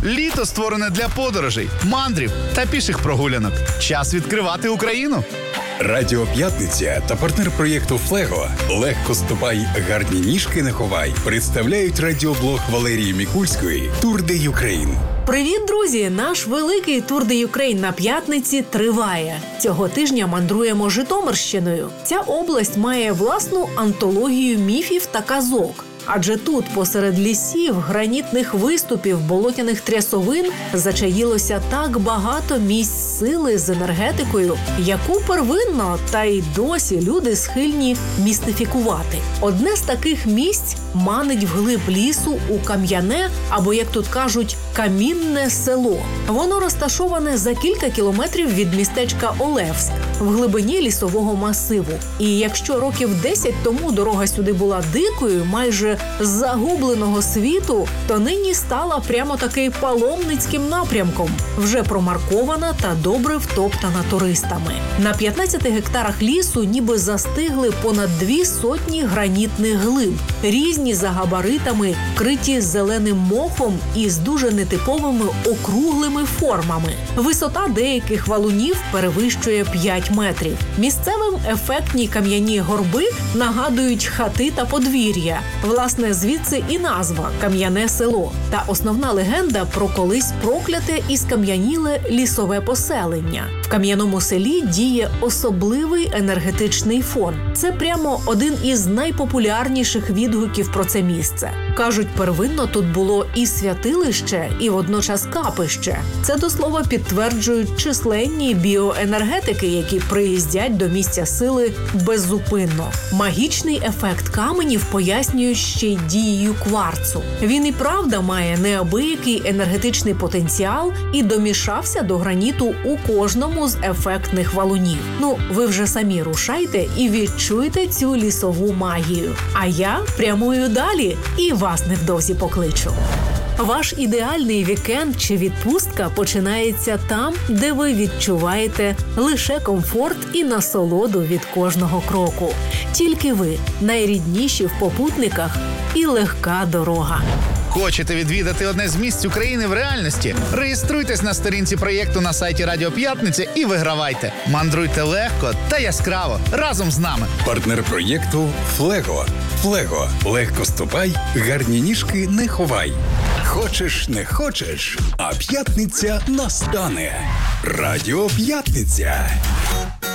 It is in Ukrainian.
Літо створене для подорожей, мандрів та піших прогулянок. Час відкривати Україну. Радіо П'ятниця та партнер проєкту «Флего» «Легко ступай, гарні ніжки не ховай» представляють радіоблог Валерії Мікульської «Тур де Юкрейн». Привіт, друзі! Наш великий Тур де Юкрейн на п'ятниці триває. Цього тижня мандруємо Житомирщиною. Ця область має власну антологію міфів та казок. Адже тут, посеред лісів, гранітних виступів, болотяних трясовин, зачаїлося так багато місць сили з енергетикою, яку первинно та й досі люди схильні містифікувати. Одне з таких місць манить вглиб лісу у кам'яне, або, як тут кажуть, камінне село. Воно розташоване за кілька кілометрів від містечка Олевськ, в глибині лісового масиву. І якщо років 10 тому дорога сюди була дикою, майже з загубленого світу, то нині стала прямо-таки паломницьким напрямком, вже промаркована та добре втоптана туристами. На 15 гектарах лісу ніби застигли понад 200 гранітних глиб, різні за габаритами, вкриті зеленим мохом і з дуже нетиповими округлими формами. Висота деяких валунів перевищує 5 метрів. Місцевим ефектні кам'яні горби нагадують хати та подвір'я. Власне, звідси і назва «Кам'яне село». Та основна легенда про колись прокляте і скам'яніле лісове поселення. В кам'яному селі діє особливий енергетичний фон. Це прямо один із найпопулярніших відгуків про це місце. Кажуть, первинно тут було і святилище, і водночас капище. Це, до слова, підтверджують численні біоенергетики, які приїздять до місця сили беззупинно. Магічний ефект каменів пояснюють ще й дією кварцу. Він і правда має неабиякий енергетичний потенціал і домішався до граніту у кожному з ефектних валунів. Ну, ви вже самі рушайте і відчуйте цю лісову магію. А я прямую далі і вас невдовзі покличу. Ваш ідеальний вікенд чи відпустка починається там, де ви відчуваєте лише комфорт і насолоду від кожного кроку. Тільки ви найрідніші в попутниках і легка дорога. Хочете відвідати одне з місць України в реальності? Реєструйтесь на сторінці проєкту на сайті Радіо П'ятниця і вигравайте. Мандруйте легко та яскраво разом з нами. Партнер проєкту «Флего». «Флего» легко ступай, гарні ніжки не ховай. Хочеш, не хочеш, а п'ятниця настане. Радіо П'ятниця.